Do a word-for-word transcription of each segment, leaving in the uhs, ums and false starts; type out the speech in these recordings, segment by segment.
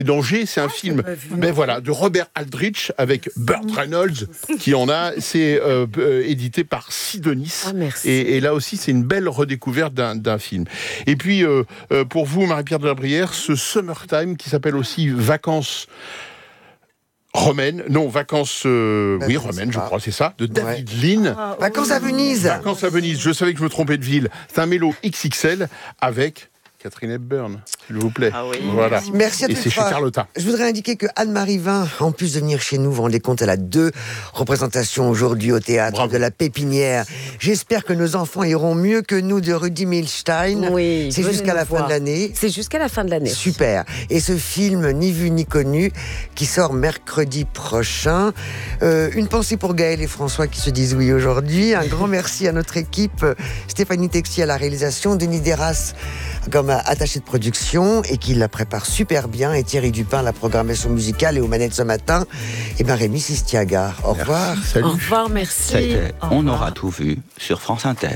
Danger, c'est un ah, film ben voilà, de Robert Aldrich avec Burt Reynolds qui en a. C'est euh, euh, édité par Sidonis. Ah, et, et là aussi, c'est une belle redécouverte d'un, d'un film. Et puis, euh, euh, pour vous, Marie-Pierre de la Brière, ce Summertime qui s'appelle aussi Vacances romaines, non, Vacances, euh, ben, oui, je romaines, je pas. crois, c'est ça, de David Ouais. Lean. Ah, Vacances à Venise. Vacances à Venise, je savais que je me trompais de ville. C'est un mélo X X L avec Catherine Hepburn, s'il vous plaît. Ah oui. Voilà. Merci à Et tous. c'est chez Carlotta. Je voudrais indiquer que Anne-Marie Vin, en plus de venir chez nous, vous vous rendez compte, elle a deux représentations aujourd'hui au théâtre Bravo. de la Pépinière. J'espère que nos enfants iront mieux que nous de Rudi Milstein. Oui, c'est venez jusqu'à nous la fin voir. de l'année. C'est jusqu'à la fin de l'année. Super. Et ce film, Ni vu ni connu, qui sort mercredi prochain. Euh, une pensée pour Gaël et François qui se disent oui aujourd'hui. Un grand merci à notre équipe. Stéphanie Texier à la réalisation, Denis Deras comme attaché de production et qui la prépare super bien. Et Thierry Dupin, la programmation musicale et aux manettes ce matin. Et ben Rémi Sistiaga. Au revoir. Salut. Au revoir, merci. Ça y est, Au on revoir. aura tout vu sur France Inter.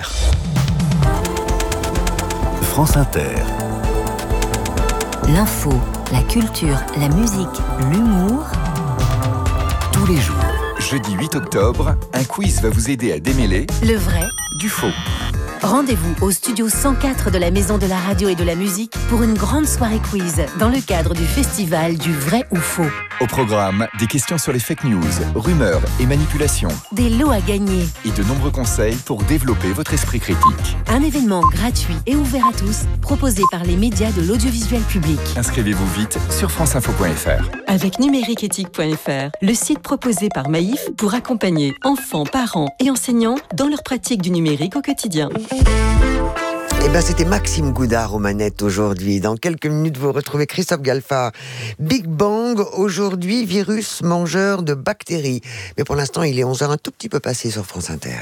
France Inter. L'info, la culture, la musique, l'humour. Tous les jours. Jeudi huit octobre, un quiz va vous aider à démêler Le vrai. du faux. Rendez-vous au studio cent quatre de la Maison de la Radio et de la Musique pour une grande soirée quiz dans le cadre du festival du vrai ou faux. Au programme, des questions sur les fake news, rumeurs et manipulations. Des lots à gagner. Et de nombreux conseils pour développer votre esprit critique. Un événement gratuit et ouvert à tous, proposé par les médias de l'audiovisuel public. Inscrivez-vous vite sur franceinfo point f r. Avec numériqueéthique point f r, le site proposé par Maïf pour accompagner enfants, parents et enseignants dans leur pratique du numérique au quotidien. Eh ben, c'était Maxime Goudard aux manettes aujourd'hui. Dans quelques minutes, vous retrouvez Christophe Galfard. Big Bang, aujourd'hui, virus mangeur de bactéries. Mais pour l'instant, il est onze heures, un tout petit peu passé sur France Inter.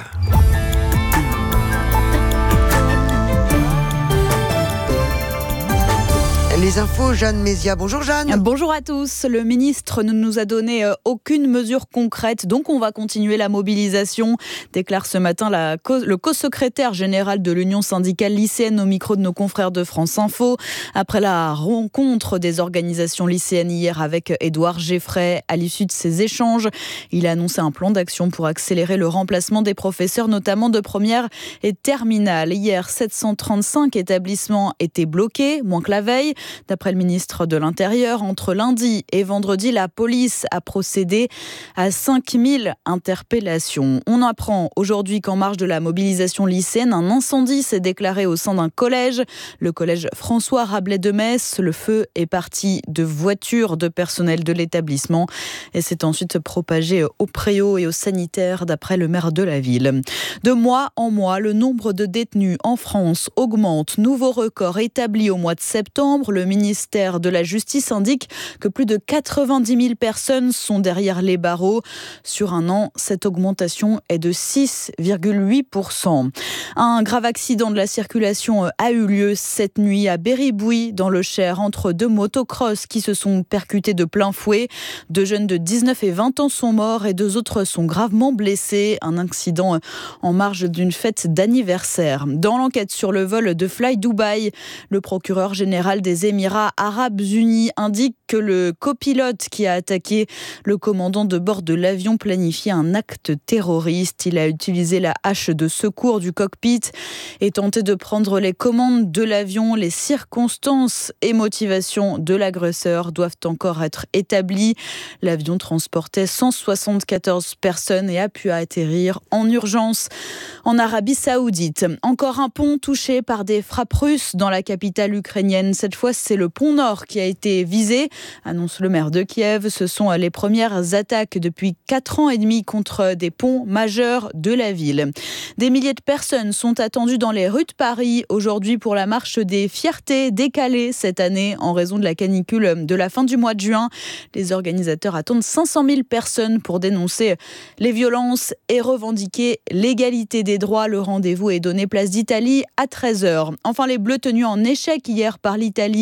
Les infos, Jeanne Mézia. Bonjour Jeanne. Bonjour à tous. Le ministre ne nous a donné euh, aucune mesure concrète, donc on va continuer la mobilisation, déclare ce matin la co- le co-secrétaire général de l'Union syndicale lycéenne au micro de nos confrères de France Info. Après la rencontre des organisations lycéennes hier avec Édouard Geffray, à l'issue de ces échanges, il a annoncé un plan d'action pour accélérer le remplacement des professeurs, notamment de première et terminale. Hier, sept cent trente-cinq établissements étaient bloqués, moins que la veille. D'après le ministre de l'Intérieur, entre lundi et vendredi, la police a procédé à cinq mille interpellations. On apprend aujourd'hui qu'en marge de la mobilisation lycéenne, un incendie s'est déclaré au sein d'un collège, le collège François Rabelais de Metz. Le feu est parti de voitures de personnel de l'établissement et s'est ensuite propagé au préau et aux sanitaires, d'après le maire de la ville. De mois en mois, le nombre de détenus en France augmente. Nouveau record établi au mois de septembre. Le ministère de la Justice indique que plus de quatre-vingt-dix mille personnes sont derrière les barreaux. Sur un an, cette augmentation est de six virgule huit pour cent. Un grave accident de la circulation a eu lieu cette nuit à Béribouy, dans le Cher, entre deux motocross qui se sont percutés de plein fouet. Deux jeunes de dix-neuf et vingt ans sont morts et deux autres sont gravement blessés. Un accident en marge d'une fête d'anniversaire. Dans l'enquête sur le vol de Fly Dubai, le procureur général des Émirats arabes unis indique que le copilote qui a attaqué le commandant de bord de l'avion planifiait un acte terroriste. Il a utilisé la hache de secours du cockpit et tenté de prendre les commandes de l'avion. Les circonstances et motivations de l'agresseur doivent encore être établies. L'avion transportait cent soixante-quatorze personnes et a pu atterrir en urgence en Arabie Saoudite. Encore un pont touché par des frappes russes dans la capitale ukrainienne. Cette fois, c'est le pont Nord qui a été visé, annonce le maire de Kiev. Ce sont les premières attaques depuis quatre ans et demi contre des ponts majeurs de la ville. Des milliers de personnes sont attendues dans les rues de Paris aujourd'hui pour la marche des fiertés, décalée cette année en raison de la canicule de la fin du mois de juin. Les organisateurs attendent cinq cent mille personnes pour dénoncer les violences et revendiquer l'égalité des droits. Le rendez-vous est donné place d'Italie à treize heures. Enfin, les Bleus tenus en échec hier par l'Italie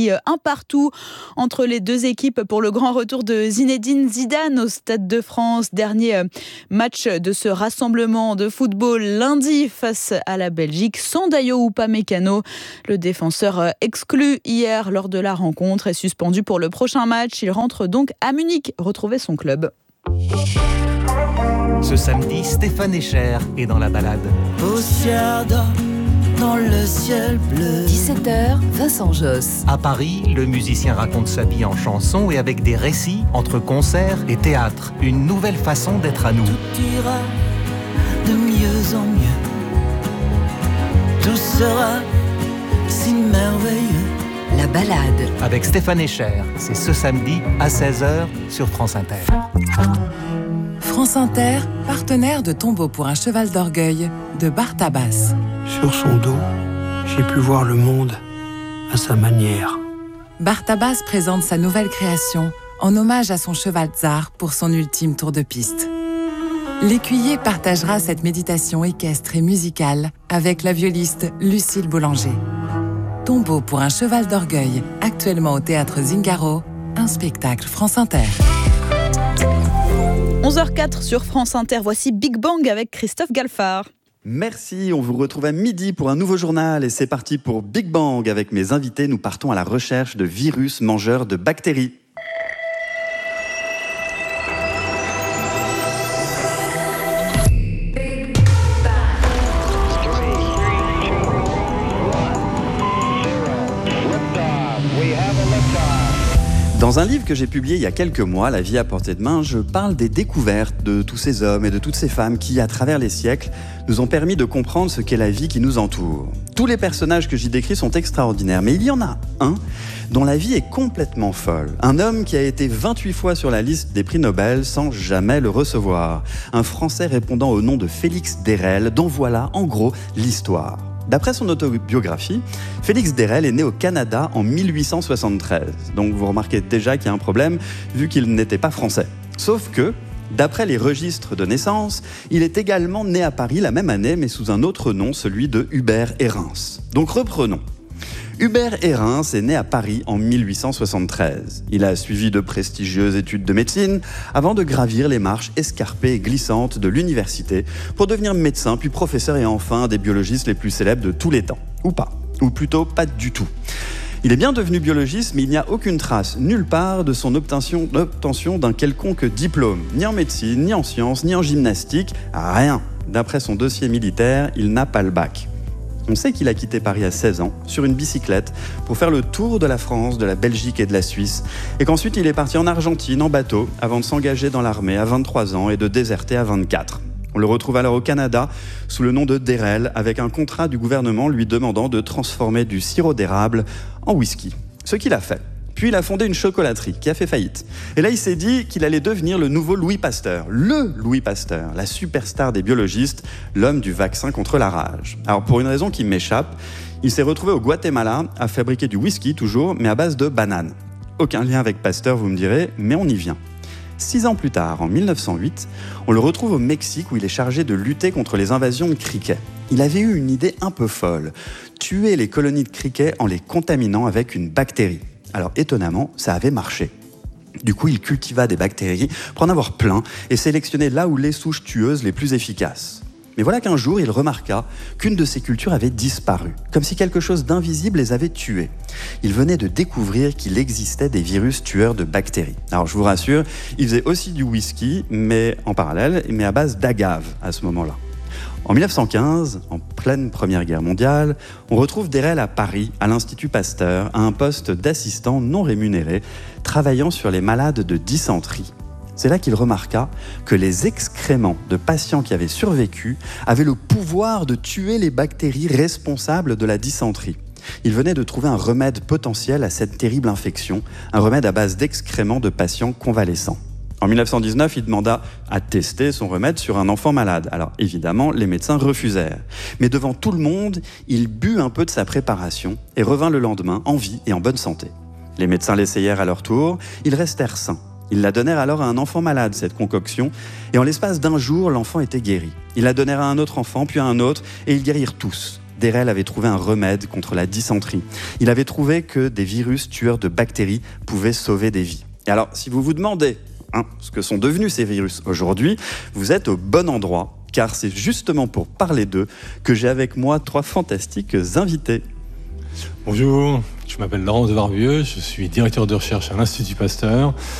Italie, un partout entre les deux équipes pour le grand retour de Zinedine Zidane au Stade de France. Dernier match de ce rassemblement de football lundi face à la Belgique sans Dayo Upamecano. Le défenseur exclu hier lors de la rencontre est suspendu pour le prochain match. Il rentre donc à Munich retrouver son club. Ce samedi, Stéphane Echer est dans la balade. Au ciel dans le ciel bleu. dix-sept heures, Vincent Josse. À Paris, le musicien raconte sa vie en chansons et avec des récits entre concert et théâtre. Une nouvelle façon d'être à nous. Tout ira de mieux en mieux. Tout sera si merveilleux. La balade. Avec Stéphane Echer, c'est ce samedi à seize heures sur France Inter. France Inter, partenaire de Tombeau pour un cheval d'orgueil de Bartabas. Sur son dos, j'ai pu voir le monde à sa manière. Bartabas présente sa nouvelle création en hommage à son cheval Tsar pour son ultime tour de piste. L'écuyer partagera cette méditation équestre et musicale avec la violiste Lucille Boulanger. Tombeau pour un cheval d'orgueil, actuellement au théâtre Zingaro, un spectacle France Inter. onze heures quatre sur France Inter, voici Big Bang avec Christophe Galfard. Merci, on vous retrouve à midi pour un nouveau journal et c'est parti pour Big Bang. Avec mes invités, nous partons à la recherche de virus mangeurs de bactéries. Dans un livre que j'ai publié il y a quelques mois, La vie à portée de main, je parle des découvertes de tous ces hommes et de toutes ces femmes qui, à travers les siècles, nous ont permis de comprendre ce qu'est la vie qui nous entoure. Tous les personnages que j'y décris sont extraordinaires, mais il y en a un dont la vie est complètement folle. Un homme qui a été vingt-huit fois sur la liste des prix Nobel sans jamais le recevoir. Un Français répondant au nom de Félix Dérel, dont voilà, en gros, l'histoire. D'après son autobiographie, Félix Dérel est né au Canada en mille huit cent soixante-treize. Donc vous remarquez déjà qu'il y a un problème, vu qu'il n'était pas français. Sauf que, d'après les registres de naissance, il est également né à Paris la même année, mais sous un autre nom, celui de Hubert Heerens. Donc reprenons. Hubert Heerens est né à Paris en mille huit cent soixante-treize. Il a suivi de prestigieuses études de médecine avant de gravir les marches escarpées et glissantes de l'université pour devenir médecin, puis professeur et enfin un des biologistes les plus célèbres de tous les temps. Ou pas. Ou plutôt pas du tout. Il est bien devenu biologiste, mais il n'y a aucune trace, nulle part, de son obtention, obtention d'un quelconque diplôme, ni en médecine, ni en sciences, ni en gymnastique, rien. D'après son dossier militaire, il n'a pas le bac. On sait qu'il a quitté Paris à seize ans, sur une bicyclette, pour faire le tour de la France, de la Belgique et de la Suisse, et qu'ensuite il est parti en Argentine en bateau, avant de s'engager dans l'armée à vingt-trois ans et de déserter à vingt-quatre. On le retrouve alors au Canada, sous le nom de Dérel, avec un contrat du gouvernement lui demandant de transformer du sirop d'érable en whisky. Ce qu'il a fait. Puis il a fondé une chocolaterie qui a fait faillite. Et là, il s'est dit qu'il allait devenir le nouveau Louis Pasteur. Le Louis Pasteur, la superstar des biologistes, l'homme du vaccin contre la rage. Alors pour une raison qui m'échappe, il s'est retrouvé au Guatemala à fabriquer du whisky toujours, mais à base de bananes. Aucun lien avec Pasteur, vous me direz, mais on y vient. Six ans plus tard, en mille neuf cent huit, on le retrouve au Mexique où il est chargé de lutter contre les invasions de criquets. Il avait eu une idée un peu folle, tuer les colonies de criquets en les contaminant avec une bactérie. Alors étonnamment, ça avait marché. Du coup, il cultiva des bactéries pour en avoir plein et sélectionnait là où les souches tueuses les plus efficaces. Mais voilà qu'un jour, il remarqua qu'une de ces cultures avait disparu, comme si quelque chose d'invisible les avait tuées. Il venait de découvrir qu'il existait des virus tueurs de bactéries. Alors je vous rassure, il faisait aussi du whisky, mais en parallèle, mais à base d'agave à ce moment-là. En mille neuf cent quinze, en pleine Première Guerre mondiale, on retrouve Dérel à Paris, à l'Institut Pasteur, à un poste d'assistant non rémunéré, travaillant sur les malades de dysenterie. C'est là qu'il remarqua que les excréments de patients qui avaient survécu avaient le pouvoir de tuer les bactéries responsables de la dysenterie. Il venait de trouver un remède potentiel à cette terrible infection, un remède à base d'excréments de patients convalescents. En mille neuf cent dix-neuf, il demanda à tester son remède sur un enfant malade. Alors évidemment, les médecins refusèrent. Mais devant tout le monde, il but un peu de sa préparation et revint le lendemain en vie et en bonne santé. Les médecins l'essayèrent à leur tour, ils restèrent sains. Ils la donnèrent alors à un enfant malade, cette concoction, et en l'espace d'un jour, l'enfant était guéri. Ils la donnèrent à un autre enfant, puis à un autre, et ils guérirent tous. Derrel avait trouvé un remède contre la dysenterie. Il avait trouvé que des virus tueurs de bactéries pouvaient sauver des vies. Et alors, si vous vous demandez hein, ce que sont devenus ces virus aujourd'hui, vous êtes au bon endroit, car c'est justement pour parler d'eux que j'ai avec moi trois fantastiques invités. Bonjour, je m'appelle Laurence de Barbieux, je suis directeur de recherche à l'Institut Pasteur